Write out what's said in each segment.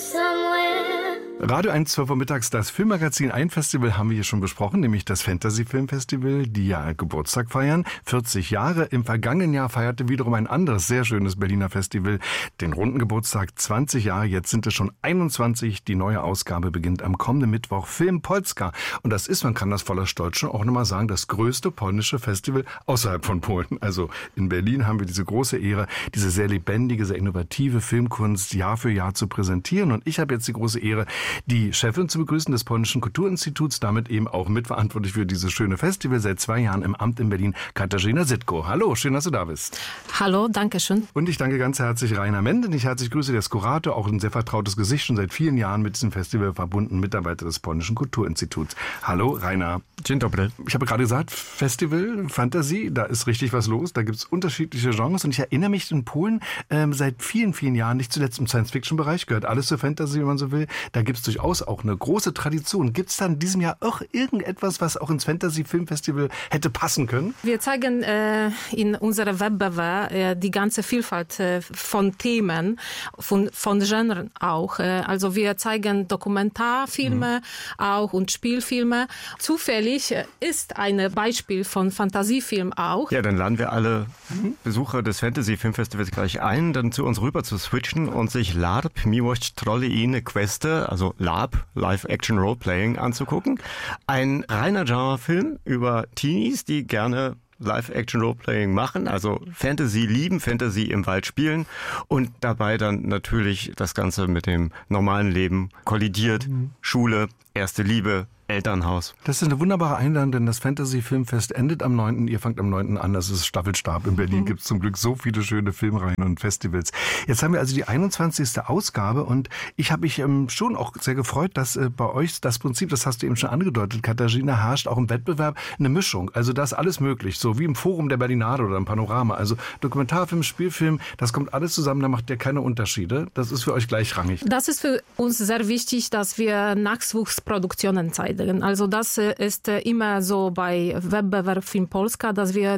somewhere. Radio 1, 12 Uhr mittags, das Filmmagazin. Ein Festival haben wir hier schon besprochen, nämlich das Fantasy-Filmfestival, die ja Geburtstag feiern. 40 Jahre. Im vergangenen Jahr feierte wiederum ein anderes, sehr schönes Berliner Festival den runden Geburtstag. 20 Jahre, jetzt sind es schon 21. Die neue Ausgabe beginnt am kommenden Mittwoch. Film Polska. Und das ist, man kann das voller Stolz schon auch nochmal sagen, das größte polnische Festival außerhalb von Polen. Also in Berlin haben wir diese große Ehre, diese sehr lebendige, sehr innovative Filmkunst Jahr für Jahr zu präsentieren. Und ich habe jetzt die große Ehre, die Chefin zu begrüßen des Polnischen Kulturinstituts, damit eben auch mitverantwortlich für dieses schöne Festival, seit 2 Jahren im Amt in Berlin, Katarzyna Sitko. Hallo, schön, dass du da bist. Hallo, danke schön. Und ich danke ganz herzlich Rainer Mende. Ich herzlich grüße der Skurator, auch ein sehr vertrautes Gesicht, schon seit vielen Jahren mit diesem Festival verbunden, Mitarbeiter des Polnischen Kulturinstituts. Hallo, Rainer. Dzień dobry. Ich habe gerade gesagt, Festival, Fantasy, da ist richtig was los, da gibt es unterschiedliche Genres und ich erinnere mich in Polen seit vielen, vielen Jahren, nicht zuletzt im Science-Fiction-Bereich, gehört alles zur Fantasy, wenn man so will, da gibt es durchaus auch eine große Tradition. Gibt es da in diesem Jahr auch irgendetwas, was auch ins Fantasy-Filmfestival hätte passen können? Wir zeigen in unserer Wettbewerb die ganze Vielfalt von Themen, von Genren auch. Also wir zeigen Dokumentarfilme auch und Spielfilme. Zufällig ist ein Beispiel von Fantasiefilm auch. Ja, dann laden wir alle Besucher des Fantasy-Filmfestivals gleich ein, dann zu uns rüber zu switchen und sich LARP, Miłość Trolle Ine Queste, also LARP, Live-Action-Role-Playing, anzugucken. Ein reiner Genrefilm über Teenies, die gerne Live-Action-Role-Playing machen, also Fantasy lieben, Fantasy im Wald spielen und dabei dann natürlich das Ganze mit dem normalen Leben kollidiert. Schule, erste Liebe, Elternhaus. Das ist eine wunderbare Einladung, denn das Fantasy-Filmfest endet am 9. Ihr fangt am 9. an. Das ist Staffelstab. In Berlin gibt es zum Glück so viele schöne Filmreihen und Festivals. Jetzt haben wir also die 21. Ausgabe und ich habe mich schon auch sehr gefreut, dass bei euch das Prinzip, das hast du eben schon angedeutet, Katarzyna, herrscht auch im Wettbewerb eine Mischung. Also da ist alles möglich, so wie im Forum der Berlinade oder im Panorama. Also Dokumentarfilm, Spielfilm, das kommt alles zusammen, da macht ihr keine Unterschiede. Das ist für euch gleichrangig. Das ist für uns sehr wichtig, dass wir Nachwuchsproduktionen zeigen. Also das ist immer so bei Wettbewerb Film Polska, dass wir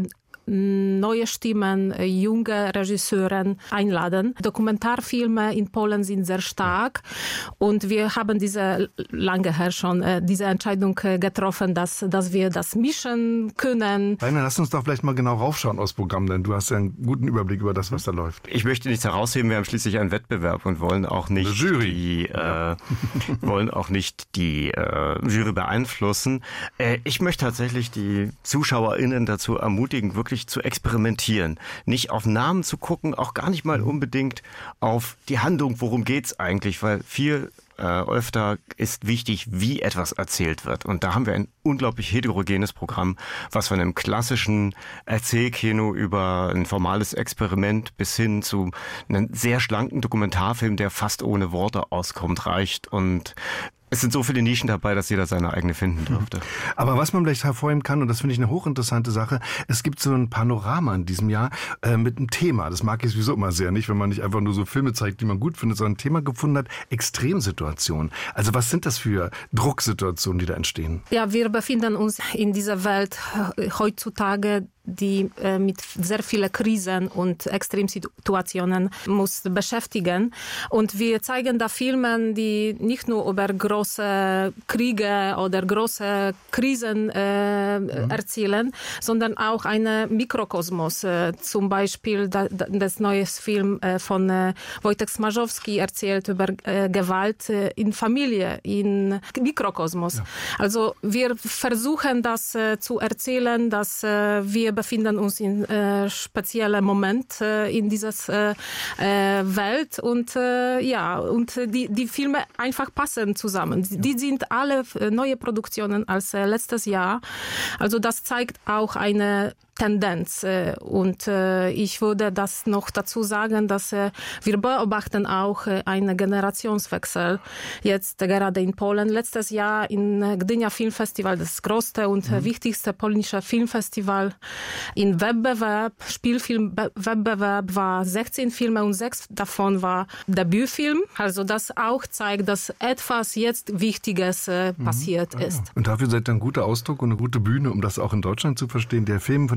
neue Stimmen, junge Regisseure einladen. Dokumentarfilme in Polen sind sehr stark und wir haben lange her schon diese Entscheidung getroffen, dass wir das mischen können. Rainer, lass uns doch vielleicht mal genau raufschauen aus Programm, denn du hast ja einen guten Überblick über das, was da läuft. Ich möchte nichts herausheben, wir haben schließlich einen Wettbewerb und wollen auch nicht die Jury beeinflussen. Ich möchte tatsächlich die ZuschauerInnen dazu ermutigen, wirklich zu experimentieren. Nicht auf Namen zu gucken, auch gar nicht mal unbedingt auf die Handlung, worum geht's eigentlich, weil viel öfter ist wichtig, wie etwas erzählt wird. Und da haben wir ein unglaublich heterogenes Programm, was von einem klassischen Erzählkino über ein formales Experiment bis hin zu einem sehr schlanken Dokumentarfilm, der fast ohne Worte auskommt, reicht. Und es sind so viele Nischen dabei, dass jeder seine eigene finden dürfte. Aber was man vielleicht hervorheben kann, und das finde ich eine hochinteressante Sache, es gibt so ein Panorama in diesem Jahr mit einem Thema. Das mag ich sowieso immer sehr, nicht, wenn man nicht einfach nur so Filme zeigt, die man gut findet, sondern ein Thema gefunden hat, Extremsituationen. Also was sind das für Drucksituationen, die da entstehen? Ja, wir befinden uns in dieser Welt heutzutage, die mit sehr vielen Krisen und Extremsituationen muss beschäftigen. Und wir zeigen da Filme, die nicht nur über große Kriege oder große Krisen erzählen, sondern auch einen Mikrokosmos. Zum Beispiel das neue Film von Wojtek Smarzowski erzählt über Gewalt in Familie, in Mikrokosmos. Ja. Also wir versuchen das zu erzählen, dass wir befinden uns in speziellen Moment in dieser Welt und und die Filme einfach passen zusammen. Die sind alle neue Produktionen als letztes Jahr. Also das zeigt auch eine Tendenz. Und ich würde das noch dazu sagen, dass wir beobachten auch einen Generationswechsel jetzt gerade in Polen. Letztes Jahr in Gdynia Filmfestival, das größte und wichtigste polnische Filmfestival, in Wettbewerb, Spielfilmwettbewerb war 16 Filme und 6 davon war Debütfilm. Also das auch zeigt, dass etwas jetzt Wichtiges passiert ist. Und dafür seid ihr ein guter Ausdruck und eine gute Bühne, um das auch in Deutschland zu verstehen. Der Film, von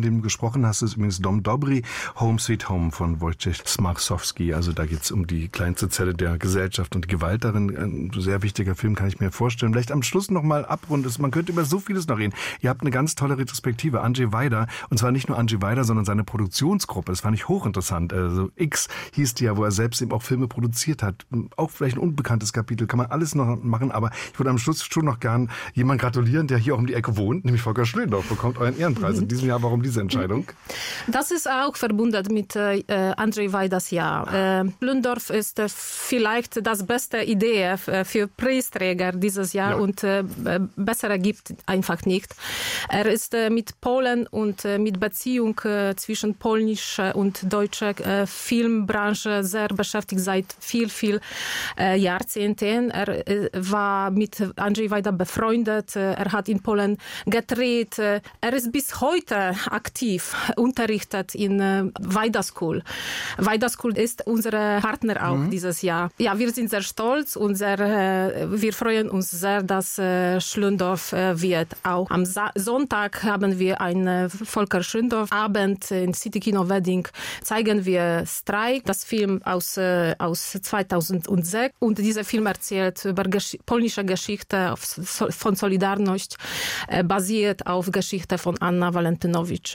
dem du gesprochen hast, ist übrigens Dom Dobry, Home Sweet Home von Wojciech Smarzowski. Also da geht es um die kleinste Zelle der Gesellschaft und die Gewalt darin. Ein sehr wichtiger Film, kann ich mir vorstellen. Vielleicht am Schluss nochmal abrunden. Man könnte über so vieles noch reden. Ihr habt eine ganz tolle Retrospektive. Andrzej Wajda, und zwar nicht nur Andrzej Wajda, sondern seine Produktionsgruppe. Das fand ich hochinteressant. Also X hieß die ja, wo er selbst eben auch Filme produziert hat. Auch vielleicht ein unbekanntes Kapitel, kann man alles noch machen. Aber ich würde am Schluss schon noch gern jemand gratulieren, der hier auch um die Ecke wohnt, nämlich Volker Schlöndorff, bekommt euren Ehrenpreis in diesem Jahr. Warum diese Entscheidung? Das ist auch verbunden mit Andrzej Wajdas Jahr. Schlöndorff ist vielleicht das beste Idee für Preisträger dieses Jahr und bessere gibt einfach nicht. Er ist mit Polen und mit Beziehung zwischen polnischer und deutscher Filmbranche sehr beschäftigt seit viel Jahrzehnten. Er war mit Andrzej Wajda befreundet. Er hat in Polen gedreht. Er ist bis heute aktiv, unterrichtet in Wajda School. Wajda School ist unser Partner auch dieses Jahr. Ja, wir sind sehr stolz und wir freuen uns sehr, dass Schlöndorff wird. Auch am Sonntag haben wir einen Volker Schlöndorff-Abend in City Kino Wedding. Zeigen wir Streik, das Film aus 2006. Und dieser Film erzählt über polnische Geschichte von Solidarność, basiert auf Geschichte von Anna Walentynowicz.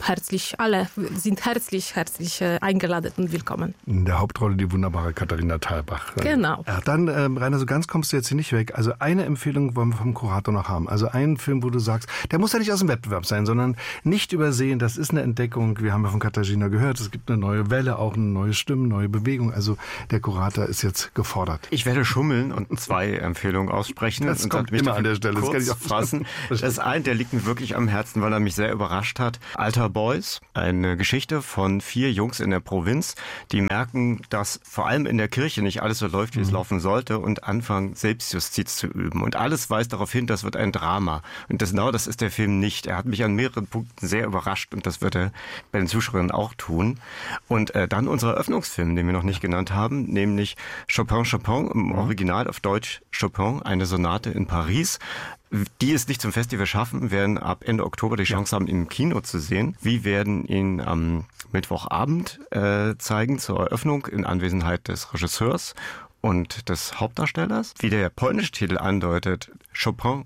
Alle sind herzlich eingeladen und willkommen. In der Hauptrolle die wunderbare Katharina Thalbach. Genau. Ja, dann, Rainer, so ganz kommst du jetzt hier nicht weg. Also eine Empfehlung wollen wir vom Kurator noch haben. Also einen Film, wo du sagst, der muss ja nicht aus dem Wettbewerb sein, sondern nicht übersehen, das ist eine Entdeckung. Wir haben ja von Katharina gehört, es gibt eine neue Welle, auch eine neue Stimme, neue Bewegung. Also der Kurator ist jetzt gefordert. Ich werde schummeln und 2 Empfehlungen aussprechen. Das kommt immer an der Stelle. Das kann ich auch fassen. Das ist ein, der liegt mir wirklich am Herzen, weil er mich sehr überrascht hat. Alter Boys, eine Geschichte von 4 Jungs in der Provinz, die merken, dass vor allem in der Kirche nicht alles so läuft, wie es laufen sollte, und anfangen, Selbstjustiz zu üben. Und alles weist darauf hin, das wird ein Drama. Und das ist der Film nicht. Er hat mich an mehreren Punkten sehr überrascht und das wird er bei den Zuschauern auch tun. Und dann unser Eröffnungsfilm, den wir noch nicht genannt haben, nämlich Chopin, im Original auf Deutsch Chopin, eine Sonate in Paris. Die es nicht zum Festival schaffen, werden ab Ende Oktober die Chance haben, ihn im Kino zu sehen. Wir werden ihn am Mittwochabend zeigen zur Eröffnung in Anwesenheit des Regisseurs und des Hauptdarstellers. Wie der polnische Titel andeutet, Chopin.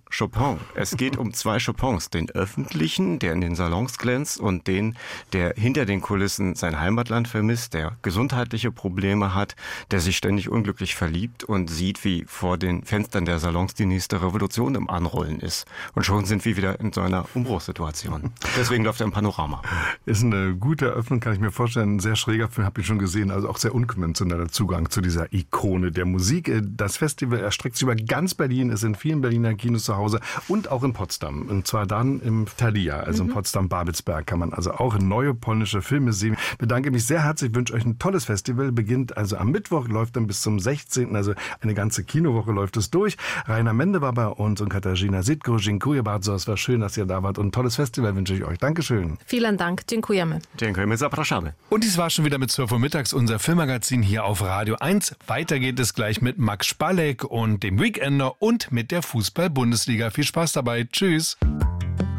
Es geht um 2 Chopins, den öffentlichen, der in den Salons glänzt, und den, der hinter den Kulissen sein Heimatland vermisst, der gesundheitliche Probleme hat, der sich ständig unglücklich verliebt und sieht, wie vor den Fenstern der Salons die nächste Revolution im Anrollen ist. Und schon sind wir wieder in so einer Umbruchssituation. Deswegen läuft er im Panorama. Ist eine gute Eröffnung, kann ich mir vorstellen. Ein sehr schräger Film, habe ich schon gesehen. Also auch sehr unkonventioneller Zugang zu dieser Ikone der Musik. Das Festival erstreckt sich über ganz Berlin, ist in vielen Berliner Kinos zu Hause und auch in Potsdam. Und zwar dann im Thalia, also in Potsdam-Babelsberg, kann man also auch neue polnische Filme sehen. Ich bedanke mich sehr herzlich, wünsche euch ein tolles Festival. Beginnt also am Mittwoch, läuft dann bis zum 16., also eine ganze Kinowoche läuft es durch. Rainer Mende war bei uns und Katarzyna Sitko. Dziękuję bardzo. Es war schön, dass ihr da wart und ein tolles Festival wünsche ich euch. Dankeschön. Vielen Dank. Dziękujemy. Dziękujemy, zapraszamy. Und dies war schon wieder mit 12 Uhr mittags unser Filmmagazin hier auf Radio 1. Weiter geht es gleich mit Max Spalek und dem Weekender und mit der Fußball-Bundesliga. Viel Spaß dabei. Tschüss.